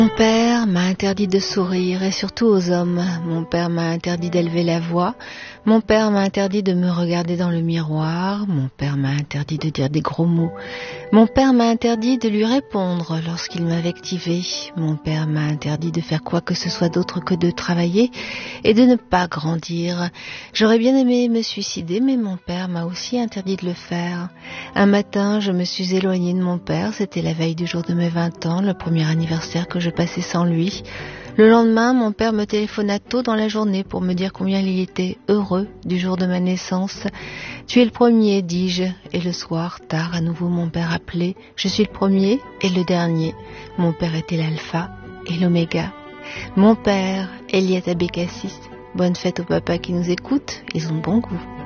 Mon père m'a interdit de sourire, et surtout aux hommes. Mon père m'a interdit d'élever la voix. Mon père m'a interdit de me regarder dans le miroir. Mon père m'a interdit de dire des gros mots. Mon père m'a interdit de lui répondre lorsqu'il m'invectivait. Mon père m'a interdit de faire quoi que ce soit d'autre que de travailler et de ne pas grandir. J'aurais bien aimé me suicider, mais mon père m'a aussi interdit de le faire. Un matin, je me suis éloignée de mon père. C'était la veille du jour de mes 20 ans, le premier anniversaire que je passais sans lui. Le lendemain, mon père me téléphona tôt dans la journée pour me dire combien il était heureux du jour de ma naissance. « Tu es le premier, dis-je. » Et le soir, tard, à nouveau, mon père appelait. « Je suis le premier et le dernier. » Mon père était l'alpha et l'oméga. Mon père, Elias Abécassis. Bonne fête aux papas qui nous écoutent. Ils ont bon goût.